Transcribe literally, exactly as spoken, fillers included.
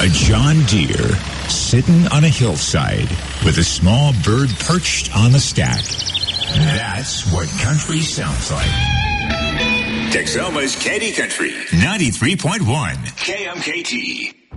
A John Deere sitting on a hillside with a small bird perched on the stack. That's what country sounds like. Texoma's Candy Country, ninety-three point one K M K T.